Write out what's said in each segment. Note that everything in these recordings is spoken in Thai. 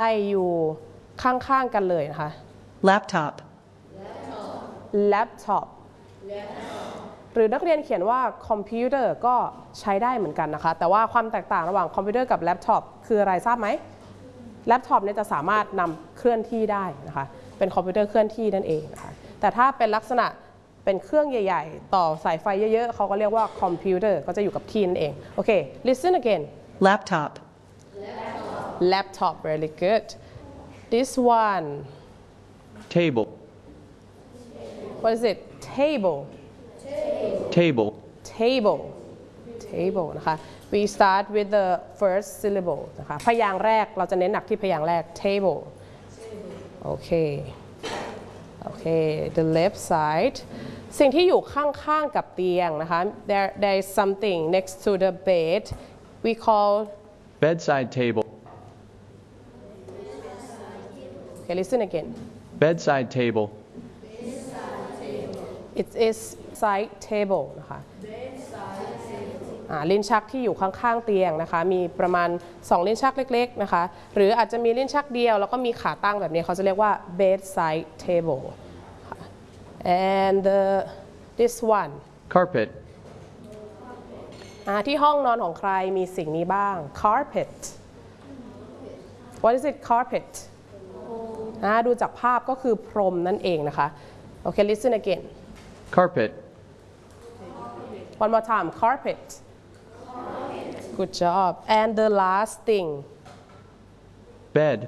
อยู่ข้างๆกันเลยนะคะ laptop, laptop หรือนักเรียนเขียนว่าคอมพิวเตอร์ก็ใช้ได้เหมือนกันนะคะแต่ว่าความแตกต่างระหว่างคอมพิวเตอร์กับแล็ปท็อปคืออะไรทราบไหมแล็ปท็อปเนี่ยจะสามารถนำเคลื่อนที่ได้นะคะเป็นคอมพิวเตอร์เคลื่อนที่นั่นเองนะคะแต่ถ้าเป็นลักษณะเป็นเครื่องใหญ่ๆต่อสายไฟเยอะๆเขาก็เรียกว่าคอมพิวเตอร์ก็จะอยู่กับที่นั่นเองโอเค listen again laptop, laptop really good this one table, what is it table table, table นะคะ we start with the first syllable นะคะพยางค์แรกเราจะเน้นหนักที่พยางค์แรก table โอเค the left side สิ่งที่อยู่ข้างๆกับเตียงนะคะ there is something next to the bed we call bedside table, okay listen again bedside table, it is side table นะคะลิ้นชักที่อยู่ข้างๆเตียงนะคะมีประมาณ2ลิ้นชักเล็กๆนะคะหรืออาจจะมีลิ้นชักเดียวแล้วก็มีขาตั้งแบบนี้เขาจะเรียกว่า bedside table and this one carpet, ที่ห้องนอนของใครมีสิ่งนี้บ้าง carpet what is it carpet ดูจากภาพก็คือพรมนั่นเองนะคะโอเค listen again carpet, one more time carpet good job and the last thing bed,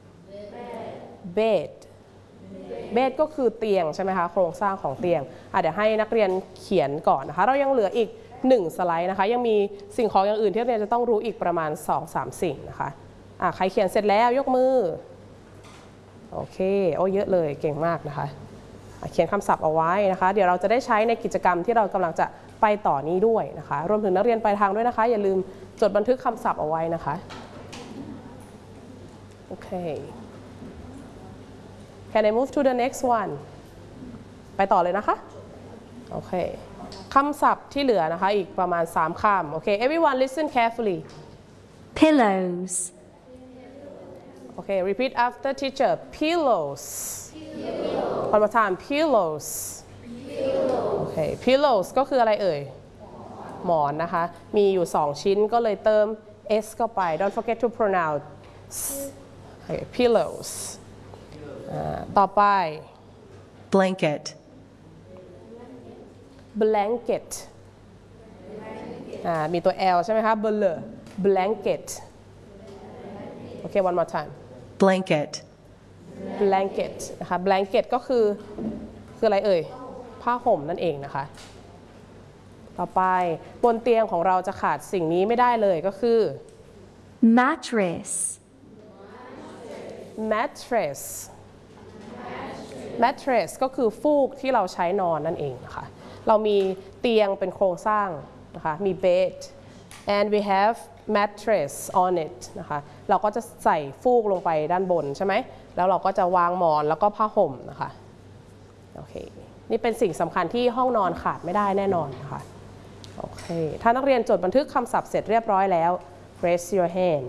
bed ก็คือเตียงใช่ไหมคะโครงสร้างของเตียงเดี๋ยวให้นักเรียนเขียนก่อนนะคะเรายังเหลืออีก1สไลด์นะคะยังมีสิ่งของอย่างอื่นที่นักเรียนจะต้องรู้อีกประมาณ 2-3 สิ่งนะคะใครเขียนเสร็จแล้วยกมือโอเคโอ้เยอะเลยเก่งมากนะคะเขียนคำศัพท์เอาไว้นะคะเดี๋ยวเราจะได้ใช้ในกิจกรรมที่เรากำลังจะไปต่อนี้ด้วยนะคะรวมถึงนักเรียนปลายทางด้วยนะคะอย่าลืมจดบันทึกคำศัพท์เอาไว้นะคะโอเค Can I move to the next one ไปต่อเลยนะคะโอเคคำศัพท์ที่เหลือนะคะอีกประมาณ3คำโอเค everyone listen carefully pillows, okay repeat after teacher pillows one more time pillowsโอเค pillows ก็คืออะไรเอ่ยหมอนนะคะมีอยู่2ชิ้นก็เลยเติม s เข้าไป don't forget to pronounce okay, pillows ต่อไป blanket, blanket มีตัว L ใช่ไหมคะ blanket โอเค one more time blanket, blanket นะคะ blanket ก็คืออะไรเอ่ยผ้าห่มนั่นเองนะคะต่อไปบนเตียงของเราจะขาดสิ่งนี้ไม่ได้เลยก็คือ mattress, mattress ก็คือฟูกที่เราใช้นอนนั่นเองนะคะเรามีเตียงเป็นโครงสร้างนะคะมี bed and we have mattress on it นะคะเราก็จะใส่ฟูกลงไปด้านบนใช่ไหมแล้วเราก็จะวางหมอนแล้วก็ผ้าห่มนะคะโอเคนี่เป็นสิ่งสำคัญที่ห้องนอนขาดไม่ได้แน่นอนนะคะโอเคถ้านักเรียนจดบันทึกคำศัพท์เสร็จเรียบร้อยแล้ว raise your hand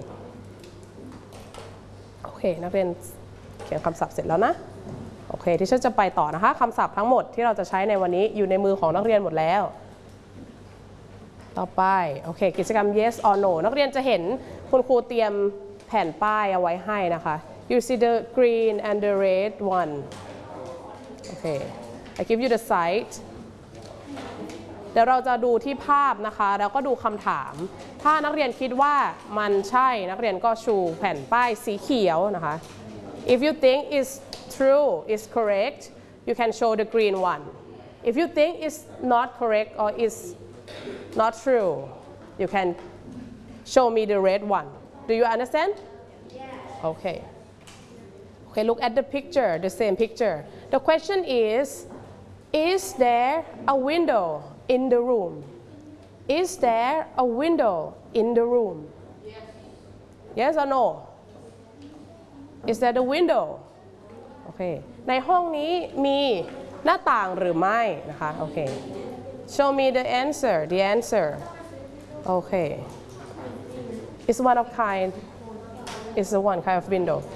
โอเคนักเรียนเขียนคำศัพท์เสร็จแล้วนะโอเคที่ฉันจะไปต่อนะคะคำศัพท์ทั้งหมดที่เราจะใช้ในวันนี้อยู่ในมือของนักเรียนหมดแล้วต่อไปโอเคกิจกรรม yes or no นักเรียนจะเห็นคุณครูเตรียมแผ่นป้ายเอาไว้ให้นะคะ you see the green and the red one โอเค I give you the site เดี๋ยวเราจะดูที่ภาพนะคะแล้วก็ดูคำถามถ้านักเรียนคิดว่ามันใช่นักเรียนก็ชูแผ่นป้ายสีเขียวนะคะ if you think it's true is correct you can show the green one if you think it's not correct or is not true you can show me the red one do you understand yeah okay look at the picture the same picture the question is there a window in the room is there a window in the room yes or no is there the window โอเคในห้องนี้มีหน้าต่างหรือไม่นะคะโอเค show me the answer okay it's one kind of window